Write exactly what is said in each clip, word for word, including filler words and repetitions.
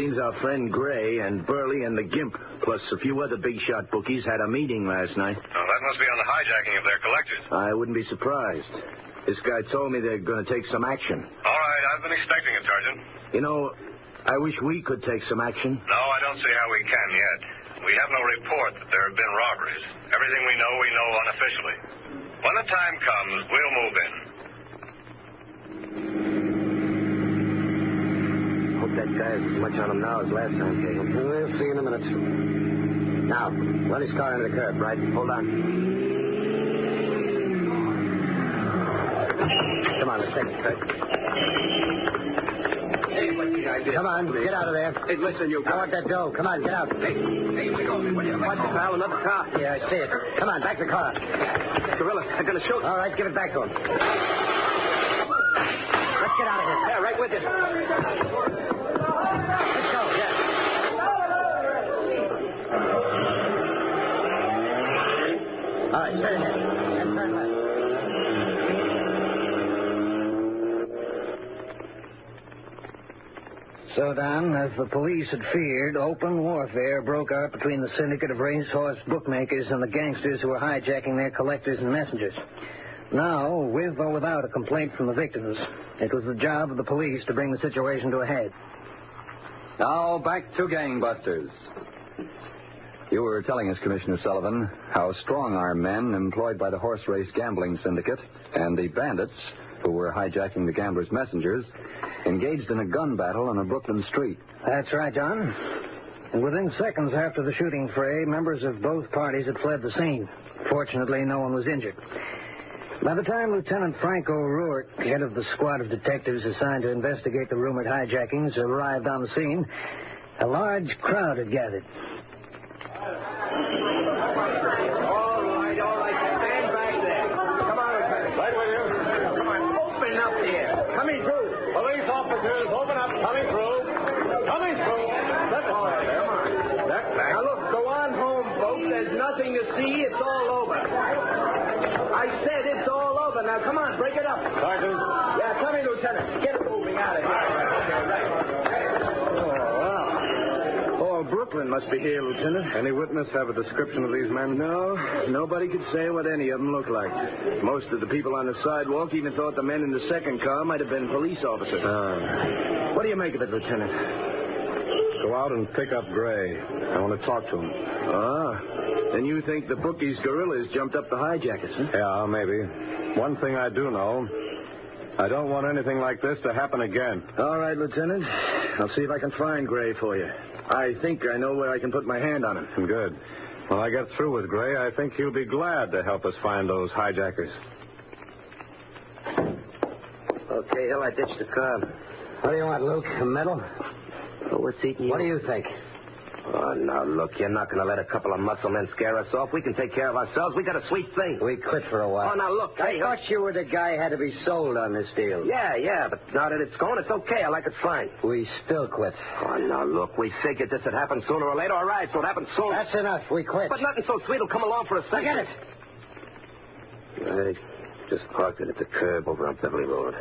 Seems our friend Gray and Burley and the Gimp, plus a few other big-shot bookies, had a meeting last night. Oh, that must be on the hijacking of their collectors. I wouldn't be surprised. This guy told me they're going to take some action. All right, I've been expecting it, Sergeant. You know, I wish we could take some action. No, I don't see how we can yet. We have no report that there have been robberies. Everything we know, we know unofficially. When the time comes, we'll move in. Hope that guy has as much on him now as last time, Cagle. We'll see in a minute. Now, run his car into the curb, right? Hold on. Come on, let's take it, Kurt. Hey, what's the idea? Come on, get out of there. Hey, listen, you I want that dough. Come on, get out. Hey, hey, wait on me, will you? Watch it, pal. Another car. Yeah, I see it. Come on, back to the car. Gorilla, they're going to shoot. All right, give it back to him. Let's get out of here. Yeah, right with you. Let's go, yeah. All right, straight ahead. And turn left. So, Don, as the police had feared, open warfare broke out between the syndicate of racehorse bookmakers and the gangsters who were hijacking their collectors and messengers. Now, with or without a complaint from the victims, it was the job of the police to bring the situation to a head. Now, back to gangbusters. You were telling us, Commissioner Sullivan, how strong-arm men employed by the horse race gambling syndicate and the bandits who were hijacking the gamblers' messengers engaged in a gun battle on a Brooklyn street. That's right, John. And within seconds after the shooting fray, members of both parties had fled the scene. Fortunately, no one was injured. By the time Lieutenant Frank O'Rourke, head of the squad of detectives assigned to investigate the rumored hijackings, arrived on the scene, a large crowd had gathered. All right, all right. Stand back there. Come on, Lieutenant. Right with you. Come on, open up here. Coming through. Police officers, open up. Coming through. Coming through. That's all right. Come on. That back. Now, look, go on home, folks. There's nothing to see. It's all over. I said it's all over. Now, come on, break it up. Sergeant. Yeah, come in, Lieutenant. Get moving out of here. Oh, wow. All Brooklyn must be here, Lieutenant. Any witness have a description of these men? No, nobody could say what any of them look like. Most of the people on the sidewalk even thought the men in the second car might have been police officers. Uh, What do you make of it, Lieutenant? go out and pick up Gray. I want to talk to him. Ah, then you think the bookies' guerrillas jumped up the hijackers, huh? Yeah, maybe. One thing I do know, I don't want anything like this to happen again. All right, Lieutenant. I'll see if I can find Gray for you. I think I know where I can put my hand on him. Good. When I get through with Gray, I think he'll be glad to help us find those hijackers. Okay, Hill, I ditched the car. What do you want, Luke? A medal? Oh, what's eating you? What do you think? Oh, now, look, you're not going to let a couple of muscle men scare us off. We can take care of ourselves. We got a sweet thing. We quit for a while. Oh, now, look. I hey, thought you were the guy who had to be sold on this deal. Yeah, yeah, but now that it's gone, it's okay. I like it fine. We still quit. Oh, now, look, we figured this would happen sooner or later. All right, so it happened soon. That's enough. We quit. But nothing so sweet will come along for a second. Forget it. I just parked it at the curb over on Beverly Road.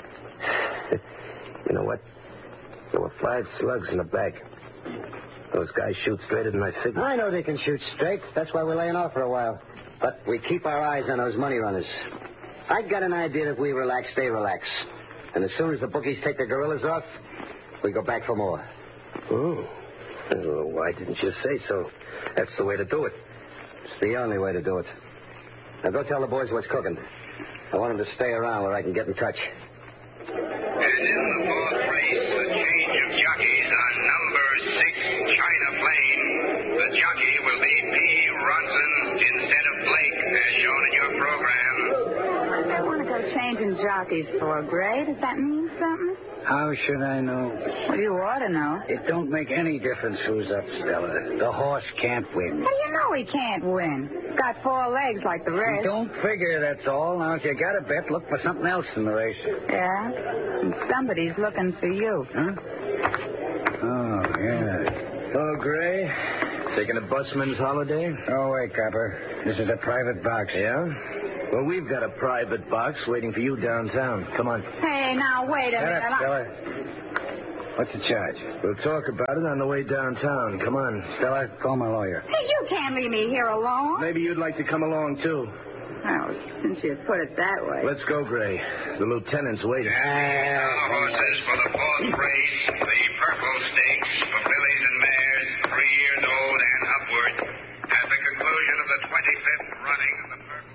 You know what? There were five slugs in the back. Those guys shoot straighter than I figured. I know they can shoot straight. That's why we're laying off for a while. But we keep our eyes on those money runners. I got an idea that if we relax, they relax. And as soon as the bookies take the gorillas off, we go back for more. Oh. Well, why didn't you say so? That's the way to do it. It's the only way to do it. Now go tell the boys what's cooking. I want them to stay around where I can get in touch. And in the fourth race, a change of jockeys on number six China Plain. The jockey will be P. Ronson instead of Blake, as shown in your program. What's that one of those changing jockeys for, Gray? Does that mean something? How should I know? Well, you ought to know. It don't make any difference who's up, Stella. The horse can't win. How do you know he can't win? He's got four legs like the rest. Don't figure, that's all. Now, if you got a bet, look for something else in the race. Yeah? And somebody's looking for you. Huh? Oh, yeah. Hello, Gray. Taking a busman's holiday? Oh, wait, Copper. This is a private box. Yeah? Well, we've got a private box waiting for you downtown. Come on. Hey, now, wait a Shut minute. up, I- Stella. What's the charge? We'll talk about it on the way downtown. Come on. Stella, call my lawyer. Hey, you can't leave me here alone. Maybe you'd like to come along, too. Well, since you put it that way. Let's go, Gray. The lieutenant's waiting. Our horses for the fourth race, the Purple Stakes for fillies and mares, three years old and upward, at the conclusion of the twenty-fifth running of the Purple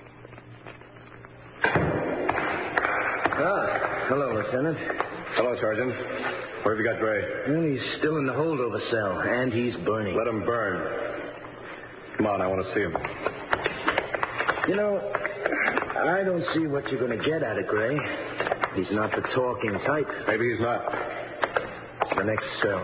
Stakes. Ah, hello, Lieutenant. Hello, Sergeant. Where have you got Gray? Well, he's still in the holdover cell, and he's burning. Let him burn. Come on, I want to see him. You know, I don't see what you're going to get out of Gray. He's not the talking type. Maybe he's not. The next cell.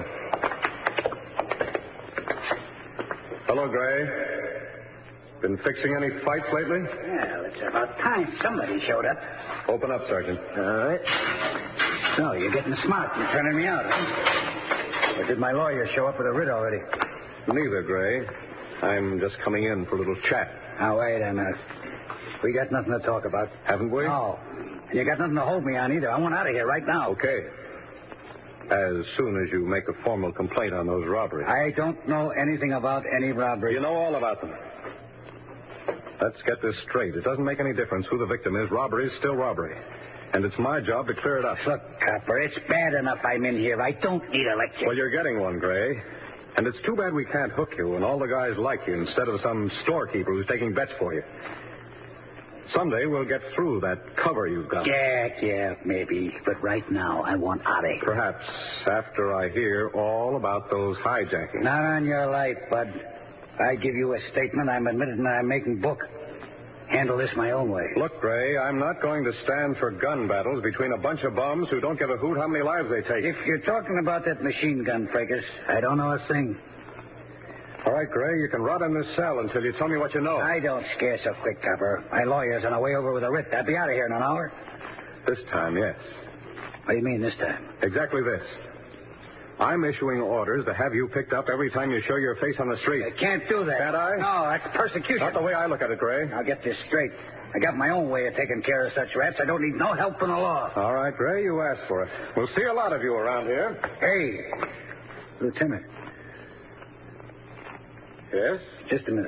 Hello, Gray. Been fixing any fights lately? Well, it's about time somebody showed up. Open up, Sergeant. All right. No, you're getting smart and turning me out, huh? Or did my lawyer show up with a writ already? Neither, Gray. I'm just coming in for a little chat. Now, wait a minute. We got nothing to talk about. Haven't we? No. And you got nothing to hold me on either. I want out of here right now. Okay. As soon as you make a formal complaint on those robberies. I don't know anything about any robbery. You know all about them. Let's get this straight. It doesn't make any difference who the victim is. Robbery is still robbery. And it's my job to clear it up. Look, Copper, it's bad enough I'm in here. I don't need a lecture. Well, you're getting one, Gray. And it's too bad we can't hook you and all the guys like you instead of some storekeeper who's taking bets for you. Someday we'll get through that cover you've got. Yeah, yeah, maybe. But right now, I want out of here. Perhaps after I hear all about those hijackings. Not on your life, bud. I give you a statement. I'm admitting that I'm making book. Handle this my own way. Look, Gray, I'm not going to stand for gun battles between a bunch of bums who don't give a hoot how many lives they take. If you're talking about that machine gun fracas, I don't know a thing. All right, Gray, you can rot in this cell until you tell me what you know. I don't scare so quick, Copper. My lawyer's on the way over with a writ. I'll be out of here in an hour. This time, yes. What do you mean this time? Exactly this. I'm issuing orders to have you picked up every time you show your face on the street. I can't do that. Can't I? No, that's persecution. Not the way I look at it, Gray. I'll get this straight. I got my own way of taking care of such rats. I don't need no help from the law. All right, Gray, you asked for it. We'll see a lot of you around here. Hey, Lieutenant. Yes? Just a minute.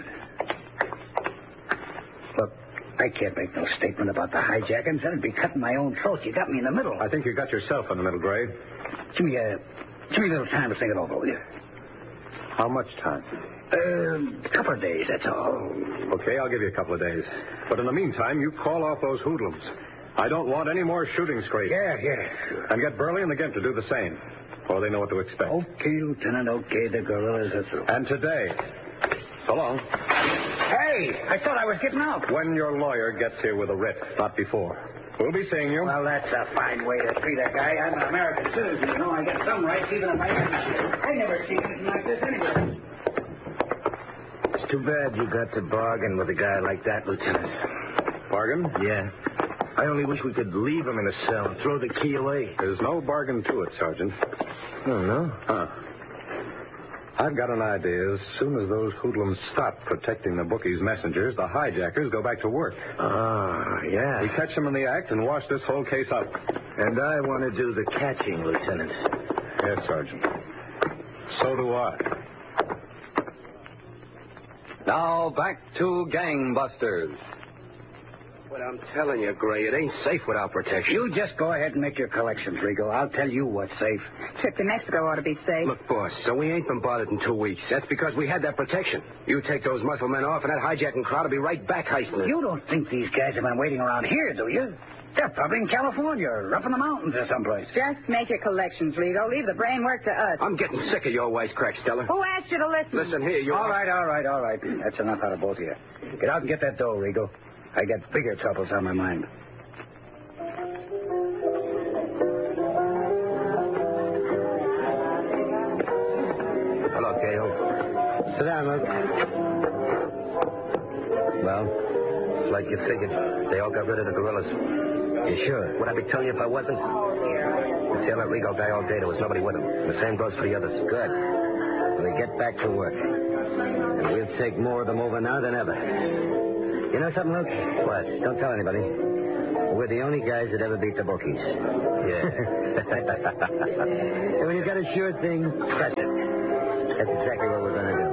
Look, I can't make no statement about the hijackings. That'd be cutting my own throat. You got me in the middle. I think you got yourself in the middle, Gray. Give me a, give me a little time to think it over, will you? How much time? Uh, a couple of days, that's all. Okay, I'll give you a couple of days. But in the meantime, you call off those hoodlums. I don't want any more shooting scrapes. Yeah, yeah, sure. And get Burley and the Gimp to do the same, or they know what to expect. Okay, Lieutenant, okay, the gorillas are through. And today, so long. Hey, I thought I was getting out. When your lawyer gets here with a writ, not before. We'll be seeing you. Well, that's a fine way to treat a guy. I'm an American citizen, you know. I get some rights even if I haven't. I never seen anything like this anywhere. It's too bad you got to bargain with a guy like that, Lieutenant. Bargain? Yeah. I only wish we could leave him in a cell and throw the key away. There's no bargain to it, Sergeant. Oh, no? Huh. I've got an idea. As soon as those hoodlums stop protecting the bookies' messengers, the hijackers go back to work. Ah, yeah. We catch them in the act and wash this whole case up. And I want to do the catching, Lieutenant. Yes, Sergeant. So do I. Now back to Gangbusters. But I'm telling you, Gray, it ain't safe without protection. You just go ahead and make your collections, Rigo. I'll tell you what's safe. Trip to Mexico ought to be safe. Look, boss, so we ain't been bothered in two weeks. That's because we had that protection. You take those muscle men off, and that hijacking crowd will be right back heisting us. You don't think these guys have been waiting around here, do you? They're probably in California or up in the mountains or someplace. Just make your collections, Rigo. Leave the brain work to us. I'm getting sick of your wisecracks, Stella. Who asked you to listen? Listen here, you... All right, all right, all right. That's enough out of both of you. Get out and get that dough, Rigo. I got bigger troubles on my mind. Hello, Cahill. Sit down, Luke. Well, it's like you figured. They all got rid of the gorillas. You sure? Would I be telling you if I wasn't? The tail that Rigo guy all day, there was nobody with him. The same goes for the others. Good. We get back to work. And we'll take more of them over now than ever. You know something, Luke? What? Don't tell anybody. We're the only guys that ever beat the bookies. Yeah. And when you got a sure thing, press it. That's exactly what we're going to do.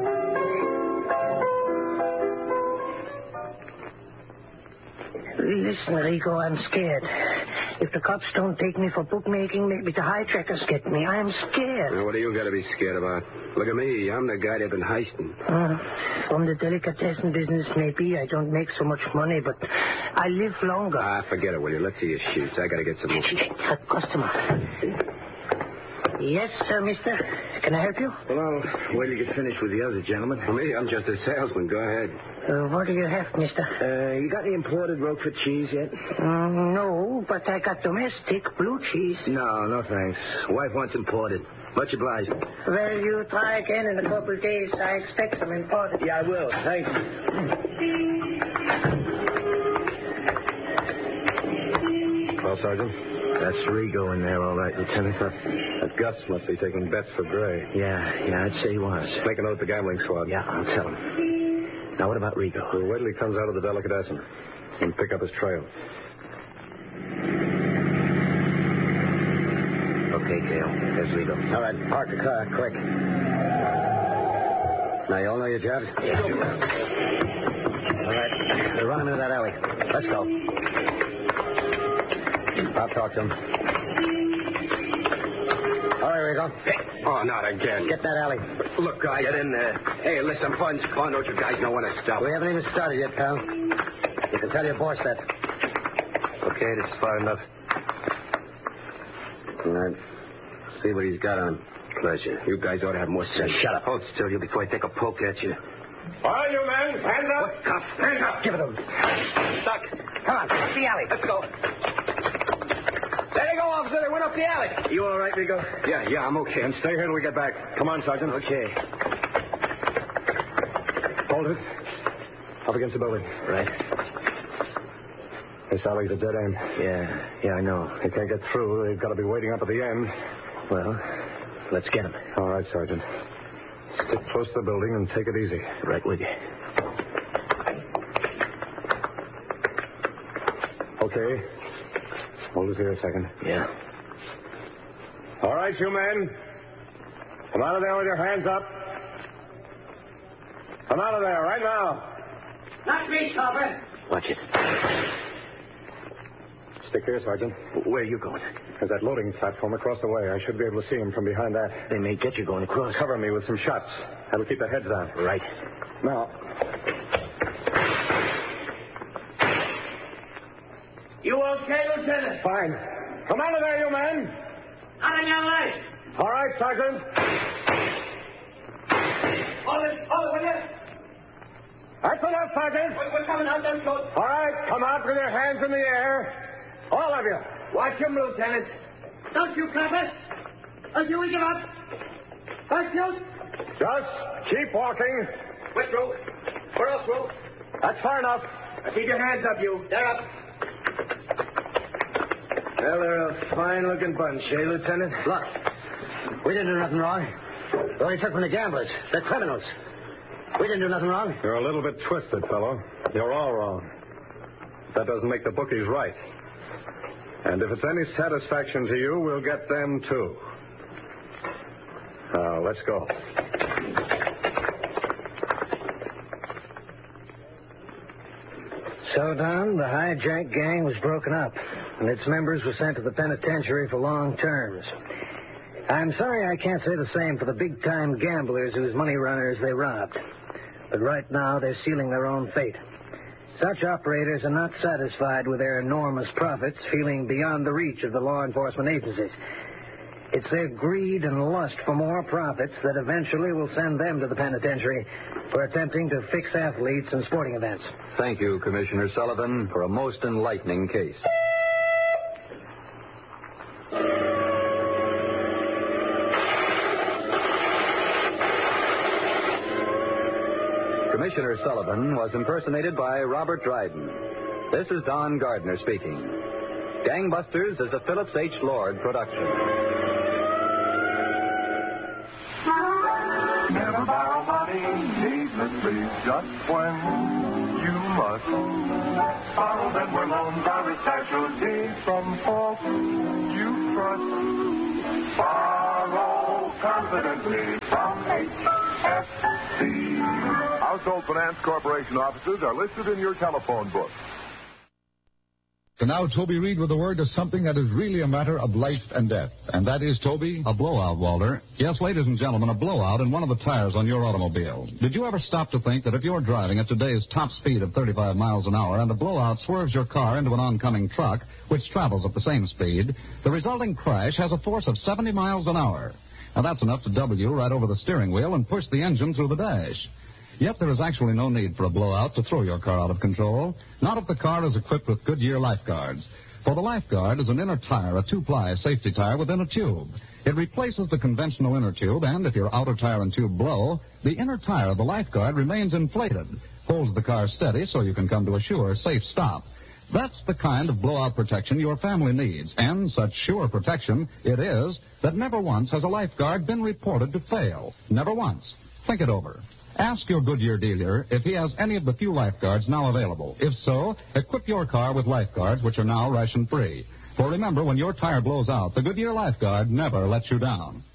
Listen, Rico, I'm scared. If the cops don't take me for bookmaking, maybe the hijackers get me. I'm scared. Now, what do you got to be scared about? Look at me. I'm the guy they've been heisting. Uh, from the delicatessen business, maybe I don't make so much money, but I live longer. Ah, forget it, will you? Let's see your shoots. I got to get some more. A customer. Yes, sir, mister. Can I help you? Well, I'll wait till you get finished with the other gentlemen. For me, I'm just a salesman. Go ahead. Uh, what do you have, mister? Uh, you got any imported Roquefort cheese yet? Mm, no, but I got domestic blue cheese. No, no thanks. Wife wants imported. Much obliged. Well, you try again in a couple of days. I expect some imported. Yeah, I will. Thanks. Well, Sergeant? That's Rigo in there, all right, Lieutenant. That Gus must be taking bets for Gray. Yeah, yeah, I'd say he was. Make a note of the gambling squad. Yeah, I'll tell him. Now, what about Rigo? We'll wait till he comes out of the delicatessen and pick up his trail. Okay, Cale. There's Rigo. All right, park the car, quick. Now, you all know your jobs? Yeah. All right, we're running into that alley. Let's go. I'll talk to him. All right, Rigo. Oh, not again. Get that alley. Look, guy, get in there. Hey, listen, fun's fun. Don't you guys know when to stop? We haven't even started yet, pal. You can tell your boss that. Okay, this is far enough. All right. See what he's got on. Pleasure. You guys ought to have more sense. Shut up. Hold still, you, before I take a poke at you. All you men, hands up. What, cops? Hands up. Give it to him. Stuck. Come on, up the alley. Let's go. There you go, officer. They went up the alley. You all right, Rigo? Yeah, yeah, I'm okay. And stay here till we get back. Come on, Sergeant. Okay. Hold it. Up against the building. Right. This alley's a dead end. Yeah, yeah, I know. They can't get through. They've got to be waiting up at the end. Well, let's get him. All right, Sergeant. Stick close to the building and take it easy. Right with you. Okay. Hold it here a second. Yeah. All right, you men. Come out of there with your hands up. Come out of there right now. Not me, Chopper. Watch it. Stick here, Sergeant. Where are you going? There's that loading platform across the way. I should be able to see him from behind that. They may get you going across. Cover me with some shots. That'll keep their heads down. Right. Now. You okay, Lieutenant? Fine. Come out of there, you men. Out on your light. All right, Sergeant. Hold it, hold it, will you? That's enough, Sergeant. We're, we're coming out, them shoot. All right, come out with your hands in the air. All of you. Watch him, Lieutenant. Don't you, Clapper. Don't you give up. Don't shoot. Just keep walking. We're through. We're all through. That's far enough. Now keep your hands up, you. They're up. Well, they're a fine-looking bunch, eh, Lieutenant? Look, we didn't do nothing wrong. They only took from the gamblers. They're criminals. We didn't do nothing wrong. You're a little bit twisted, fellow. You're all wrong. That doesn't make the bookies right. And if it's any satisfaction to you, we'll get them, too. Now, let's go. So, Don, the hijack gang was broken up, and its members were sent to the penitentiary for long terms. I'm sorry I can't say the same for the big-time gamblers whose money runners they robbed. But right now, they're sealing their own fate. Such operators are not satisfied with their enormous profits, feeling beyond the reach of the law enforcement agencies. It's their greed and lust for more profits that eventually will send them to the penitentiary for attempting to fix athletes and sporting events. Thank you, Commissioner Sullivan, for a most enlightening case. Commissioner Sullivan was impersonated by Robert Dryden. This is Don Gardner speaking. Gangbusters is a Phillips H. Lord production. Never borrow money needlessly, just when you must. Follow them where loans are a casualty from folks you trust. Borrow confidently from H F C. Household Finance Corporation offices are listed in your telephone book. So now Toby Reed with a word to something that is really a matter of life and death. And that is, Toby? A blowout, Walter. Yes, ladies and gentlemen, a blowout in one of the tires on your automobile. Did you ever stop to think that if you're driving at today's top speed of thirty-five miles an hour and a blowout swerves your car into an oncoming truck, which travels at the same speed, the resulting crash has a force of seventy miles an hour? Now, that's enough to double you right over the steering wheel and push the engine through the dash. Yet there is actually no need for a blowout to throw your car out of control, not if the car is equipped with Goodyear Lifeguards. For the Lifeguard is an inner tire, a two-ply safety tire within a tube. It replaces the conventional inner tube, and if your outer tire and tube blow, the inner tire of the Lifeguard remains inflated, holds the car steady so you can come to a sure, safe stop. That's the kind of blowout protection your family needs, and such sure protection it is that never once has a Lifeguard been reported to fail. Never once. Think it over. Ask your Goodyear dealer if he has any of the few Lifeguards now available. If so, equip your car with Lifeguards, which are now ration-free. For remember, when your tire blows out, the Goodyear Lifeguard never lets you down.